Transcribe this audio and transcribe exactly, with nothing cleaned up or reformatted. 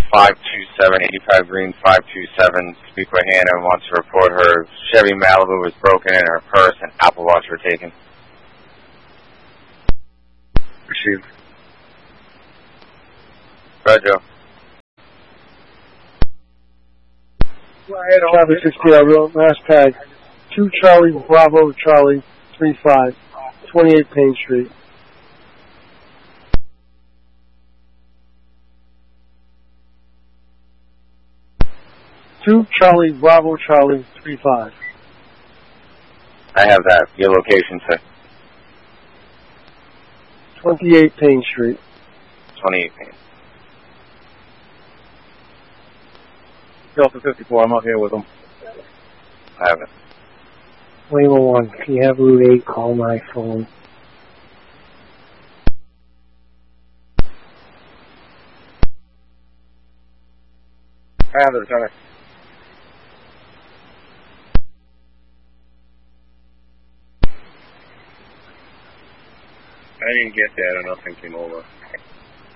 five two seven, eighty-five Green, five two seven. Speak with Hannah, wants to report her Chevy Malibu was broken and her purse and Apple Watch were taken. Received. Right, Joe. Traffic sixty, I wrote last tag. two Charlie Bravo Charlie three five, twenty-eight Payne Street. two Charlie Bravo Charlie three five. I have that. Your location, sir. twenty-eight Payne Street. twenty-eight Payne. Delta fifty-four, I'm out here with them. I have it. Lima one, can you have Route eight call my phone? I have it, Lieutenant. I didn't get that, and nothing came over.